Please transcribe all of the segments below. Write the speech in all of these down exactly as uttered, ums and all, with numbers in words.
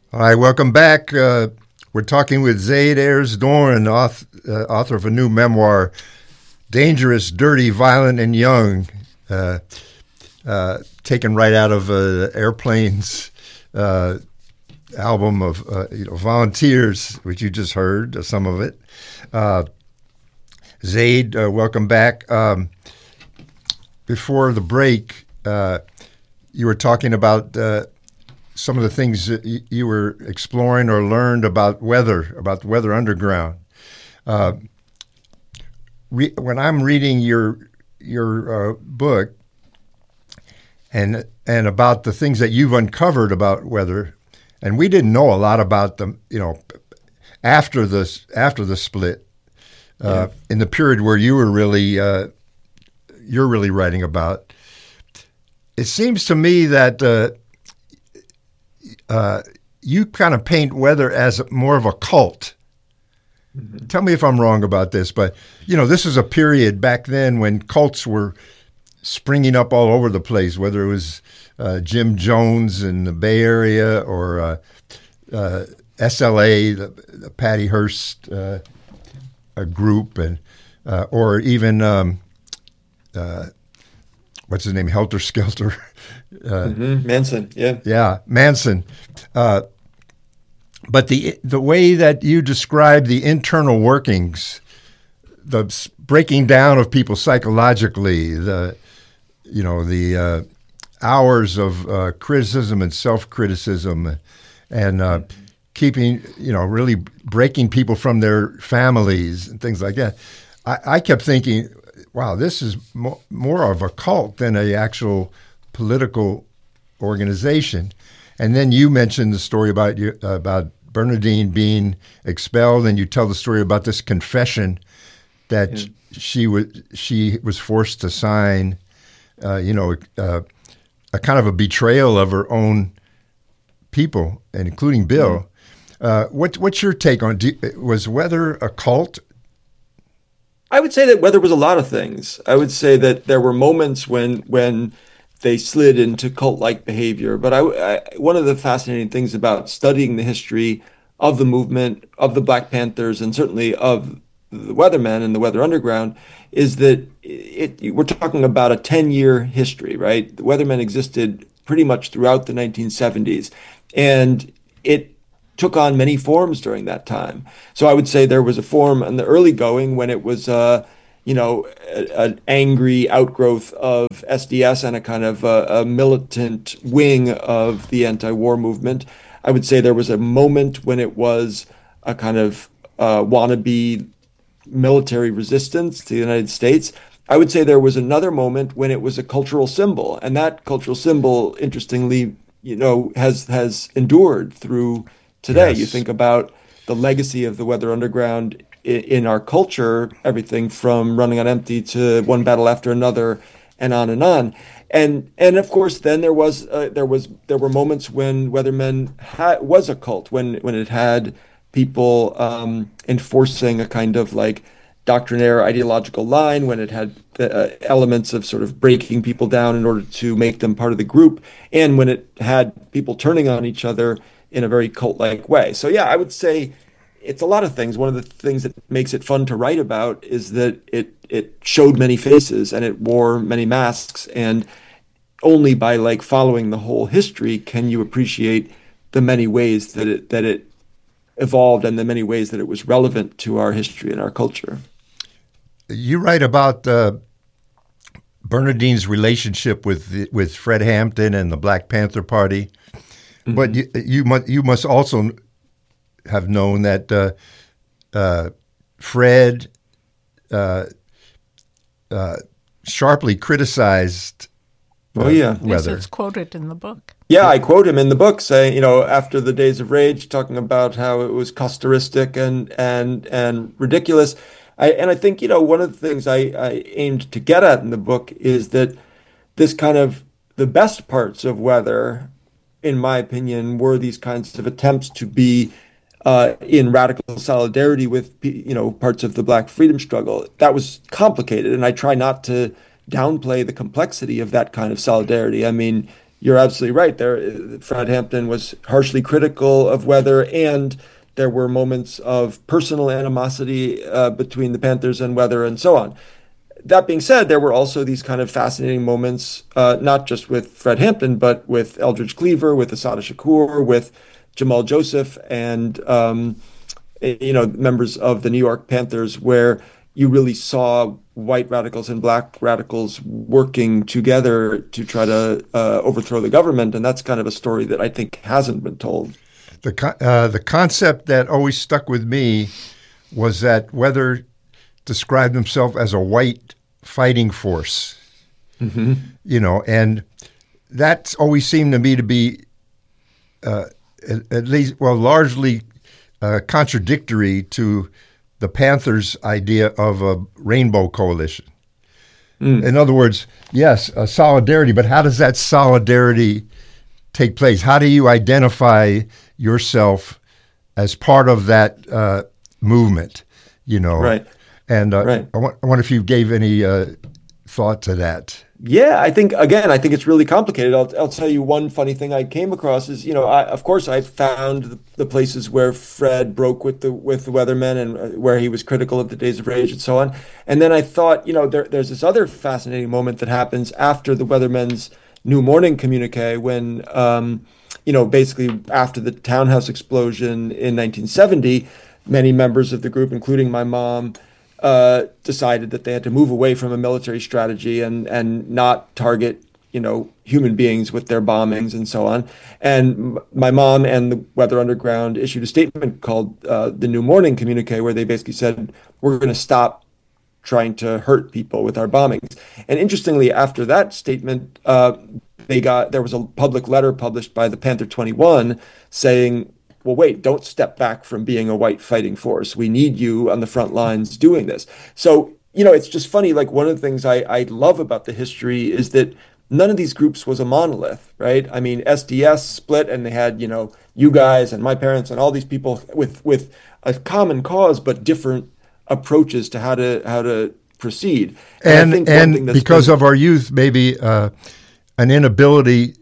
All right, welcome back. Uh, we're talking with Zaid Ayers Doran, author, uh, author of a new memoir, Dangerous, Dirty, Violent, and Young, uh, uh, taken right out of uh, Airplane's uh, album of uh, you know, Volunteers, which you just heard, uh, some of it. Uh, Zaid, uh, welcome back. Um, before the break, uh, you were talking about uh, some of the things that you were exploring or learned about weather, about the Weather Underground. Uh, re- when I'm reading your your uh, book and and about the things that you've uncovered about weather, and we didn't know a lot about them, you know, after the after the split, uh, yeah. in the period where you were really uh, you're really writing about. It seems to me that. Uh, Uh, you kind of paint weather as more of a cult. Mm-hmm. Tell me if I'm wrong about this, but, you know, this is a period back then when cults were springing up all over the place, whether it was uh, Jim Jones in the Bay Area or uh, uh, S L A, the, the Patty Hearst uh, a group, and uh, or even, um, uh, what's his name, Helter Skelter. Uh, mm-hmm. Manson, yeah, yeah, Manson. Uh, but the the way that you describe the internal workings, the breaking down of people psychologically, the you know the uh, hours of uh, criticism and self-criticism, and uh, keeping you know really breaking people from their families and things like that. I, I kept thinking, wow, this is mo- more of a cult than a actual political organization. And then you mentioned the story about you, uh, about Bernardine being expelled, and you tell the story about this confession that yeah. she was she was forced to sign. Uh, you know, uh, a kind of a betrayal of her own people, and including Bill. Mm-hmm. Uh, what what's your take on? Do, was weather a cult? I would say that weather was a lot of things. I would say that there were moments when when they slid into cult-like behavior. But I, I, one of the fascinating things about studying the history of the movement, of the Black Panthers, and certainly of the Weathermen and the Weather Underground is that it, it, we're talking about a ten-year history, right? The Weathermen existed pretty much throughout the nineteen seventies, and it took on many forms during that time. So I would say there was a form in the early going when it was uh, you know, an angry outgrowth of S D S and a kind of a, a militant wing of the anti-war movement. I would say there was a moment when it was a kind of uh, wannabe military resistance to the United States. I would say there was another moment when it was a cultural symbol, and that cultural symbol, interestingly, you know, has has endured through today. Yes. You think about the legacy of the Weather Underground in our culture, everything from Running on Empty to One Battle After Another, and on and on, and and of course, then there was uh, there was there were moments when Weathermen ha- was a cult, when when it had people um, enforcing a kind of like doctrinaire ideological line, when it had uh, elements of sort of breaking people down in order to make them part of the group, and when it had people turning on each other in a very cult-like way. So yeah, I would say. It's a lot of things. One of the things that makes it fun to write about is that it it showed many faces and it wore many masks. And only by like following the whole history can you appreciate the many ways that it that it evolved and the many ways that it was relevant to our history and our culture. You write about uh, Bernardine's relationship with with Fred Hampton and the Black Panther Party, mm-hmm. but you you must you must also have known that uh, uh, Fred uh, uh, sharply criticized uh, oh, yeah. weather. Yes, it's quoted in the book. Yeah, I quote him in the book saying, you know, after the Days of Rage, talking about how it was costuristic and and and ridiculous. I, and I think, you know, one of the things I, I aimed to get at in the book is that this kind of the best parts of weather, in my opinion, were these kinds of attempts to be Uh, in radical solidarity with, you know, parts of the Black freedom struggle. That was complicated, and I try not to downplay the complexity of that kind of solidarity. I mean, you're absolutely right. There, Fred Hampton was harshly critical of Weather, and there were moments of personal animosity uh, between the Panthers and Weather, and so on. That being said, there were also these kind of fascinating moments, uh, not just with Fred Hampton, but with Eldridge Cleaver, with Assata Shakur, with Jamal Joseph, and um, you know, members of the New York Panthers, where you really saw white radicals and black radicals working together to try to uh, overthrow the government, and that's kind of a story that I think hasn't been told. The uh, the concept that always stuck with me was that Weather described himself as a white fighting force, mm-hmm. you know, and that's always seemed to me to be uh, at, at least, well, largely uh, contradictory to the Panthers' idea of a rainbow coalition. Mm. In other words, yes, a solidarity, but how does that solidarity take place? How do you identify yourself as part of that uh, movement? You know, right? And uh, right. I, want, I wonder if you gave any uh, thought to that. Yeah, I think, again, I think it's really complicated. I'll, I'll tell you one funny thing I came across is, you know, I, of course, I found the, the places where Fred broke with the with the Weathermen and where he was critical of the Days of Rage and so on. And then I thought, you know, there, there's this other fascinating moment that happens after the Weathermen's New Morning communique when, um, you know, basically after the townhouse explosion in nineteen seventy, many members of the group, including my mom, Uh, decided that they had to move away from a military strategy and and not target, you know, human beings with their bombings and so on. And m- my mom and the Weather Underground issued a statement called uh, the New Morning Communique, where they basically said, we're going to stop trying to hurt people with our bombings. And interestingly, after that statement, uh, they got there was a public letter published by the Panther twenty-one saying, well, wait, don't step back from being a white fighting force. We need you on the front lines doing this. So, you know, it's just funny. Like, one of the things I, I love about the history is that none of these groups was a monolith, right? I mean, S D S split and they had, you know, you guys and my parents and all these people with with a common cause, but different approaches to how to how to proceed. And and, and because been, of our youth, maybe uh, an inability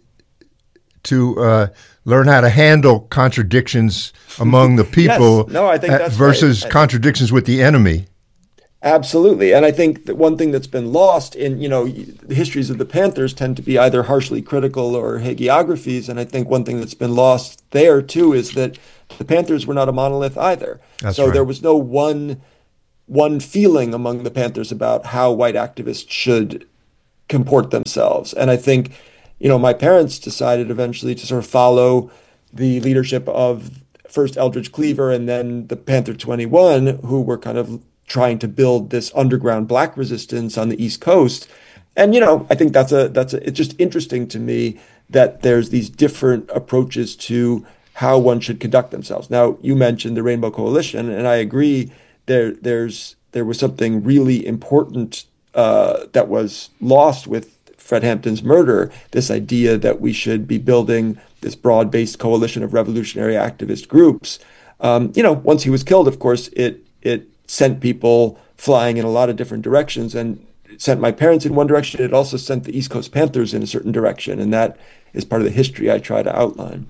to uh, learn how to handle contradictions among the people yes. no, I think that's versus right. contradictions with the enemy. Absolutely. And I think that one thing that's been lost in, you know, the histories of the Panthers tend to be either harshly critical or hagiographies. And I think one thing that's been lost there, too, is that the Panthers were not a monolith either. That's so right. there was no one one feeling among the Panthers about how white activists should comport themselves. And I think, you know, my parents decided eventually to sort of follow the leadership of first Eldridge Cleaver and then the Panther twenty-one, who were kind of trying to build this underground black resistance on the East Coast. And, you know, I think that's a that's a, it's just interesting to me that there's these different approaches to how one should conduct themselves. Now, you mentioned the Rainbow Coalition, and I agree there there's there was something really important uh, that was lost with Fred Hampton's murder, this idea that we should be building this broad-based coalition of revolutionary activist groups. Um, you know, once he was killed, of course, it it sent people flying in a lot of different directions, and it sent my parents in one direction. It also sent the East Coast Panthers in a certain direction, and that is part of the history I try to outline.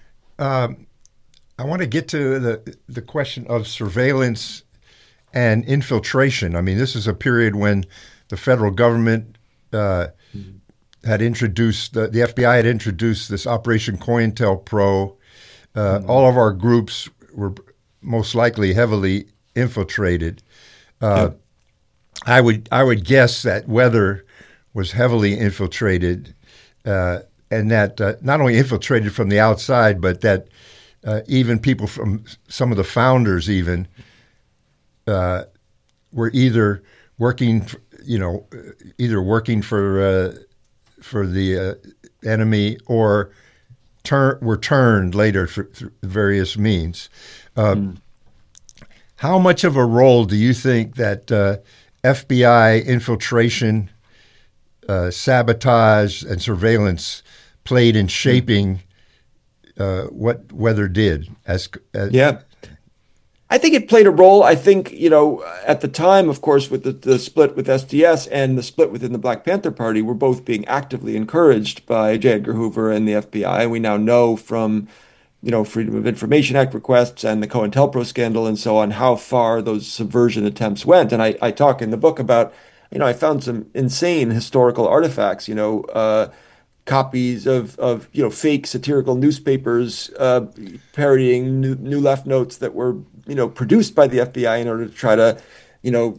Um, I want to get to the the question of surveillance and infiltration. I mean, this is a period when the federal government uh, mm-hmm. had introduced, the, the F B I had introduced this Operation COINTELPRO. Uh, mm-hmm. All of our groups were most likely heavily infiltrated. Uh, yeah. I would I would guess that Weather was heavily infiltrated, uh, and that uh, not only infiltrated from the outside, but that uh, even people from some of the founders even uh, were either working, you know, either working for uh, for the uh, enemy or turn were turned later through, through various means. Uh, mm. How much of a role do you think that uh, F B I infiltration, uh, sabotage, and surveillance played in shaping uh, what Weather did? As, as yeah, I think it played a role. I think, you know, at the time, of course, with the, the split with S D S and the split within the Black Panther Party, were both being actively encouraged by J. Edgar Hoover and the F B I. And we now know from, you know, Freedom of Information Act requests and the COINTELPRO scandal and so on, how far those subversion attempts went. And I, I talk in the book about, you know, I found some insane historical artifacts, you know, uh, copies of, of you know fake satirical newspapers uh, parodying new, new left notes that were you know produced by the F B I in order to try to you know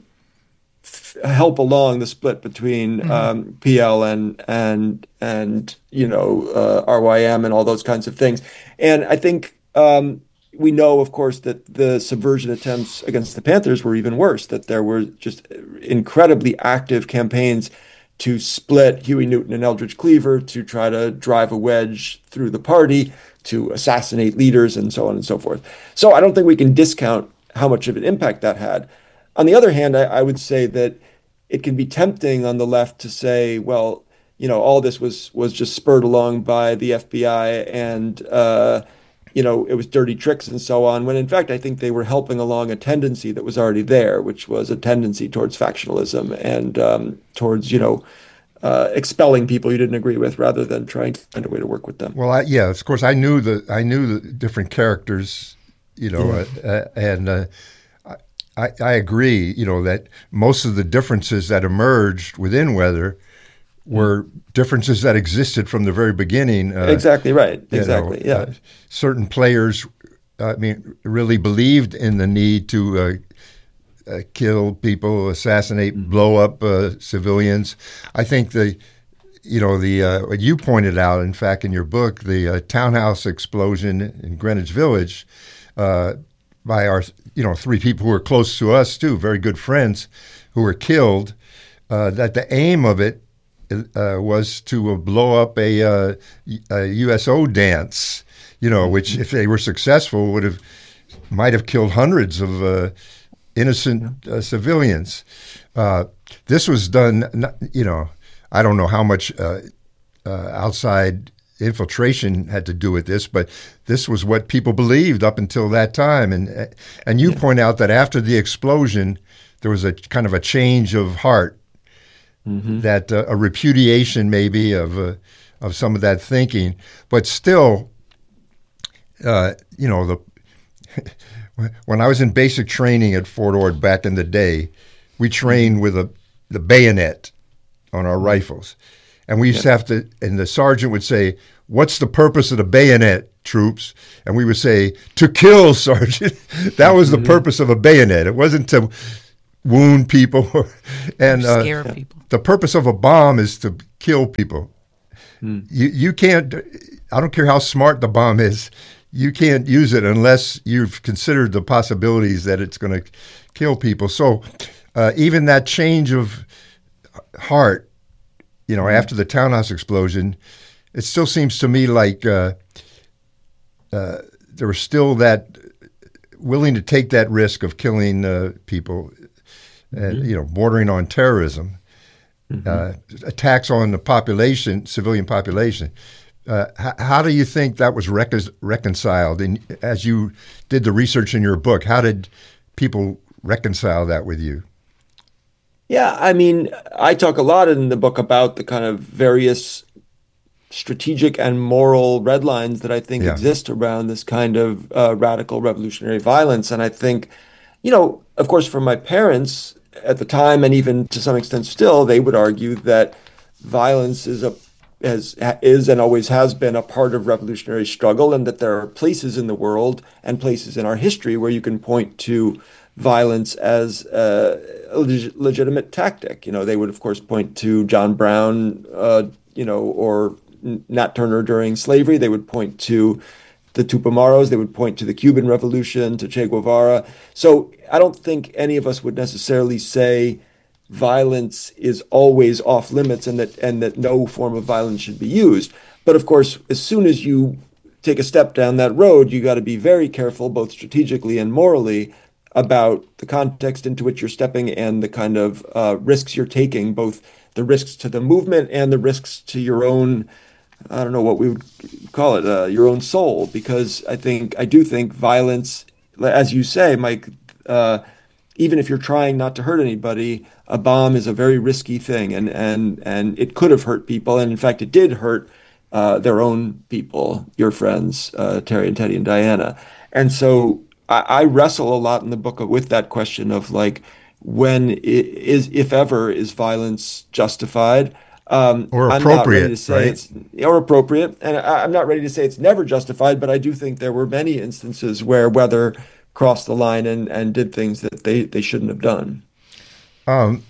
f- help along the split between Mm-hmm. um, P L and and and you know uh, R Y M and all those kinds of things. And I think um, we know, of course, that the subversion attempts against the Panthers were even worse. That there were just incredibly active campaigns to split Huey Newton and Eldridge Cleaver, to try to drive a wedge through the party, to assassinate leaders, and so on and so forth. So I don't think we can discount how much of an impact that had. On the other hand, I, I would say that it can be tempting on the left to say, well, you know, all this was was just spurred along by the F B I and uh, you know, it was dirty tricks and so on, when in fact I think they were helping along a tendency that was already there, which was a tendency towards factionalism and um, towards, you know, uh, expelling people you didn't agree with rather than trying to find a way to work with them. Well, I, yeah, of course, I knew the I knew the different characters, you know, Yeah. uh, uh, and uh, I, I agree, you know, that most of the differences that emerged within Weather were differences that existed from the very beginning. Uh, Exactly right. you know, Exactly. Yeah. uh, certain players, I mean, really believed in the need to uh, uh, kill people, assassinate, blow up uh, civilians. I think the, you know, the uh, what you pointed out, in fact, in your book, the uh, townhouse explosion in Greenwich Village uh, by our, you know, three people who were close to us too, very good friends, who were killed. Uh, that the aim of it uh, was to uh, blow up a, uh, a U S O dance, you know, which if they were successful would have might have killed hundreds of uh, innocent uh, civilians. Uh, this was done, not- you know, I don't know how much uh, uh, outside infiltration had to do with this, but this was what people believed up until that time. And and you point out that after the explosion, there was a kind of a change of heart, that uh, a repudiation maybe of uh, of some of that thinking, but still, uh, you know, the when I was in basic training at Fort Ord back in the day, we trained with a the bayonet on our rifles, and we used to have to. And the sergeant would say, "What's the purpose of the bayonet, troops?" And we would say, "To kill, sergeant." That was the purpose of a bayonet. It wasn't to wound people, and uh, Scare people. the purpose of a bomb is to kill people. You you can't. I don't care how smart the bomb is. You can't use it unless you've considered the possibilities that it's going to kill people. So uh, even that change of heart, you know, after the townhouse explosion, it still seems to me like uh, uh, there was still that willing to take that risk of killing uh, people, and you know, bordering on terrorism, uh, attacks on the population, civilian population. Uh, h- how do you think that was recon- reconciled? And as you did the research in your book, how did people reconcile that with you? Yeah, I mean, I talk a lot in the book about the kind of various strategic and moral red lines that I think Yeah. exist around this kind of uh, radical revolutionary violence. And I think, you know, of course, for my parents at the time, and even to some extent still, they would argue that violence is a has is and always has been a part of revolutionary struggle, and that there are places in the world and places in our history where you can point to violence as a leg- legitimate tactic. You know, they would of course point to John Brown, uh, you know, or Nat Turner during slavery. They would point to the Tupamaros. They would point to the Cuban Revolution, to Che Guevara. So I don't think any of us would necessarily say violence is always off limits and that and that no form of violence should be used. But of course, as soon as you take a step down that road, you got to be very careful, both strategically and morally, about the context into which you're stepping and the kind of uh, risks you're taking, both the risks to the movement and the risks to your own, I don't know what we would call it, uh, your own soul. Because I think, I do think violence as you say, Mike, uh, even if you're trying not to hurt anybody, a bomb is a very risky thing, and and and it could have hurt people, and in fact, it did hurt uh, their own people, your friends, uh, Terry and Teddy and Diana. And so I, I wrestle a lot in the book with that question of like, when i- is, if ever, is violence justified? Um, Or I'm not ready appropriate, to say right? it's or appropriate, and I, I'm not ready to say it's never justified, but I do think there were many instances where weather crossed the line and, and did things that they, they shouldn't have done. Um,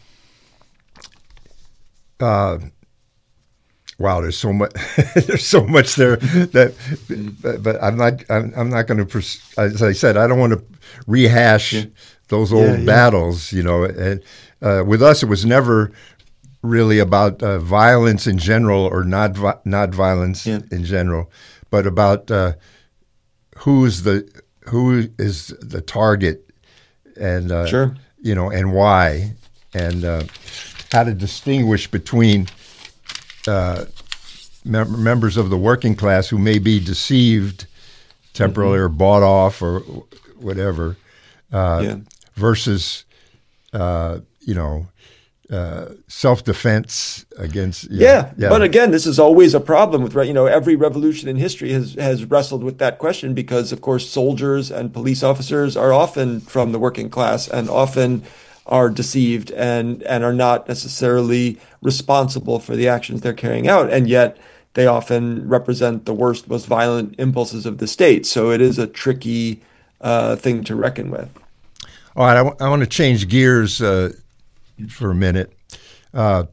uh, wow, there's so much. There's so much there that, but, but I'm not. I'm, I'm not going to. Pers- as I said, I don't want to rehash Yeah, those yeah, old yeah. battles. You know, and uh, with us, it was never really about uh, violence in general or not vi- not violence Yeah, in general, but about uh, who's the who is the target, and uh, sure. you know, and why, and uh, how to distinguish between uh, mem- members of the working class who may be deceived temporarily Hmm. or bought off or whatever, uh, Yeah. versus uh, you know, uh, self-defense against, yeah, Yeah, yeah, but again, this is always a problem with, right, you know, every revolution in history has has wrestled with that question because, of course, soldiers and police officers are often from the working class and often are deceived and and are not necessarily responsible for the actions they're carrying out, and yet they often represent the worst, most violent impulses of the state. So it is a tricky uh, thing to reckon with. All right, I, w- I want to change gears uh, for a minute. Uh,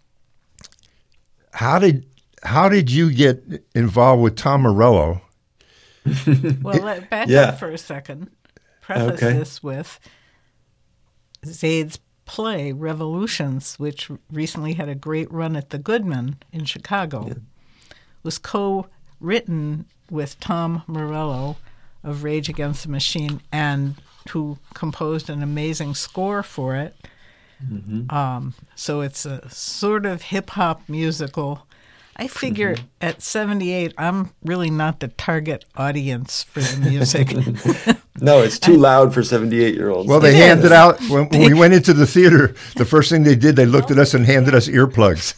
how did how did you get involved with Tom Morello? Well, let back up Yeah. for a second. Preface Okay. this with Zaid's play Revolutions, which recently had a great run at the Goodman in Chicago, was co-written with Tom Morello of Rage Against the Machine, and who composed an amazing score for it. Um, so it's a sort of hip-hop musical. I figure at seventy-eight, I'm really not the target audience for the music. No, it's too loud for seventy-eight-year-olds. Well, they It handed is. out when, when we went into the theater. The first thing they did, they looked at us and handed us earplugs.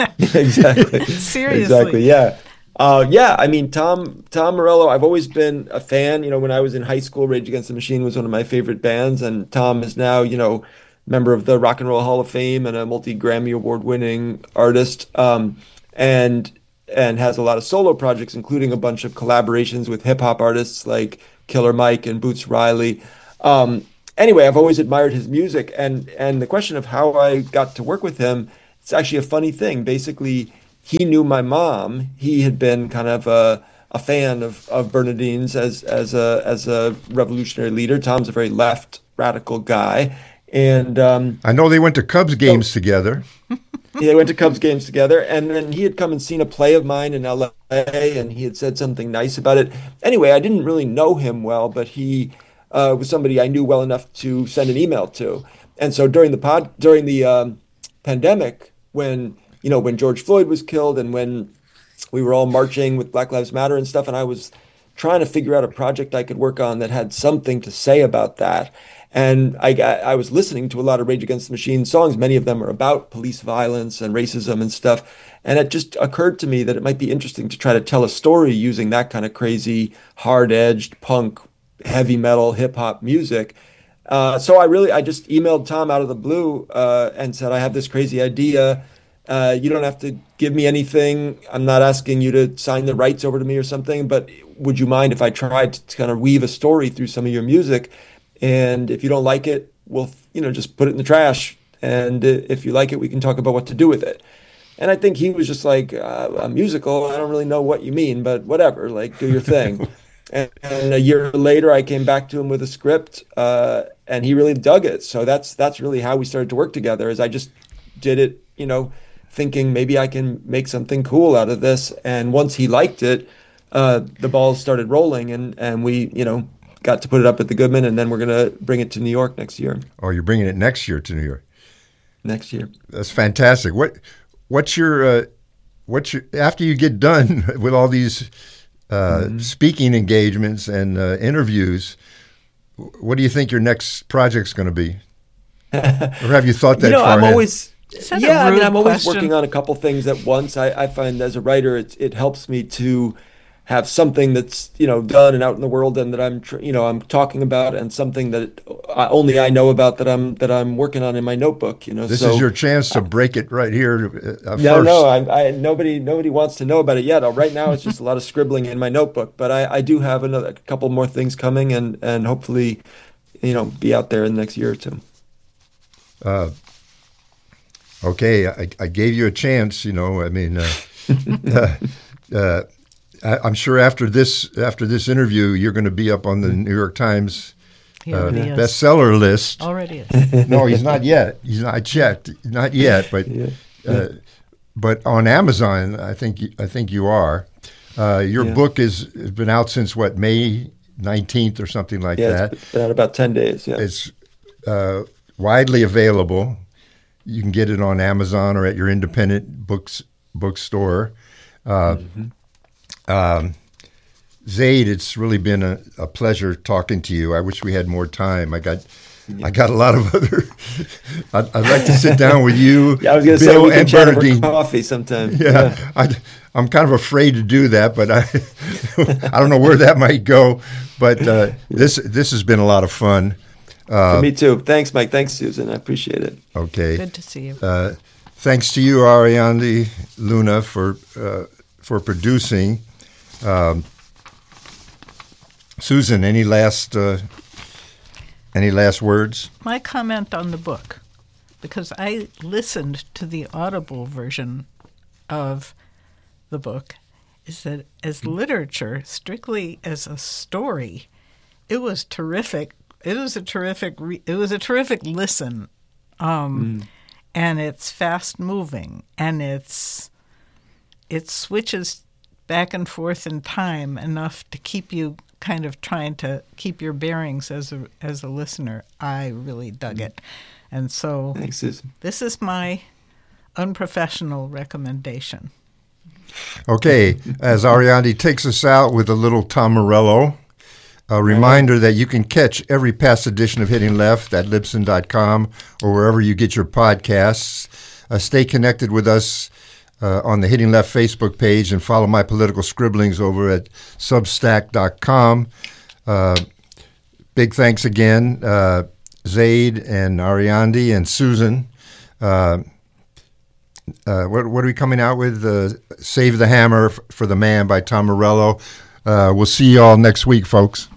Exactly. Seriously. Exactly. Yeah. Uh, yeah. I mean, Tom Tom Morello. I've always been a fan. You know, when I was in high school, Rage Against the Machine was one of my favorite bands, and Tom is now, you know, member of the Rock and Roll Hall of Fame and a multi Grammy award winning artist. Um, and and has a lot of solo projects, including a bunch of collaborations with hip hop artists like Killer Mike and Boots Riley. Um, anyway, I've always admired his music, and and the question of how I got to work with him, it's actually a funny thing. Basically, he knew my mom. He had been kind of a a fan of of Bernadine's as as a as a revolutionary leader. Tom's a very left radical guy, and um, I know they went to Cubs so games together. yeah, they went to Cubs games together, and then he had come and seen a play of mine in L A, and he had said something nice about it. Anyway, I didn't really know him well, but he uh, was somebody I knew well enough to send an email to. And so during the pod, during the um, pandemic, when you know when George Floyd was killed, and when we were all marching with Black Lives Matter and stuff, and I was trying to figure out a project I could work on that had something to say about that. And I got, I was listening to a lot of Rage Against the Machine songs. Many of them are about police violence and racism and stuff. And it just occurred to me that it might be interesting to try to tell a story using that kind of crazy, hard-edged punk, heavy metal, hip hop music. Uh, so I really, I just emailed Tom out of the blue uh, and said, I have this crazy idea. Uh, you don't have to give me anything. I'm not asking you to sign the rights over to me or something, but would you mind if I tried to kind of weave a story through some of your music? And if you don't like it, we'll, you know, just put it in the trash. And uh, if you like it, we can talk about what to do with it. And I think he was just like, uh, a musical. I don't really know what you mean, but whatever, like do your thing. And, and a year later, I came back to him with a script, uh, and he really dug it. So that's that's really how we started to work together. Is I just did it, you know, thinking maybe I can make something cool out of this. And once he liked it, uh, the balls started rolling, and and we, you know, got to put it up at the Goodman, and then we're gonna bring it to New York next year. Oh, you're bringing it next year to New York. Next year. That's fantastic. What what's your uh, what's your after you get done with all these uh, Mm-hmm. speaking engagements and uh, interviews? what do you think your next project's going to be? Or have you thought that you know, far I'm ahead? always Is that a yeah. I mean, rude I'm always question? working on a couple things at once. I, I find as a writer, it it helps me to have something that's you know done and out in the world, and that I'm tr- you know I'm talking about, and something that I, only I know about that I'm that I'm working on in my notebook. You know, This so is your chance to break it right here uh, no, first. no, I, I nobody nobody wants to know about it yet. Uh, Right now, it's just a lot of scribbling in my notebook, but I, I do have another a couple more things coming, and and hopefully, you know, be out there in the next year or two. Uh, okay, I, I gave you a chance. You know, I mean, uh, uh, uh, I, I'm sure after this after this interview, you're going to be up on the New York Times He uh, already is. bestseller list. Already is. No, he's not yet. He's not I checked, not yet. But Yeah. uh, but on Amazon, I think I think you are. Uh, your Yeah. book is has been out since what, May nineteenth or something like Yeah, that. it's been out about ten days. Yeah. It's uh, widely available. You can get it on Amazon or at your independent books bookstore. Uh, um, Zaid, it's really been a, a pleasure talking to you. I wish we had more time. I got, I got a lot of other. I'd, I'd like to sit down with you, Yeah, I was going to say Bill, we can and chat over Bernadine. coffee sometime. Yeah, I, I'm kind of afraid to do that, but I, I don't know where that might go. But uh, this this has been a lot of fun. For me too. Thanks, Mike. Thanks, Susan. I appreciate it. Okay. Good to see you. Uh, thanks to you, Ariane Luna, for uh, for producing. Um, Susan, any last uh, any last words? My comment on the book, because I listened to the Audible version of the book, is that as literature, strictly as a story, it was terrific. It was a terrific. Re- it was a terrific listen, um, mm. and it's fast moving, and it's it switches back and forth in time enough to keep you kind of trying to keep your bearings as a as a listener. I really dug it, and so Thanks, Susan. This is my unprofessional recommendation. Okay, as Ariane takes us out with a little Tom Morello. A reminder that you can catch every past edition of Hitting Left at Libsyn dot com or wherever you get your podcasts. Uh, stay connected with us uh, on the Hitting Left Facebook page and follow my political scribblings over at substack dot com. Uh, big thanks again, uh, Zaid and Ariane and Susan. Uh, uh, what, what are we coming out with? Uh, Save the Hammer for the Man by Tom Morello. Uh, we'll see you all next week, folks.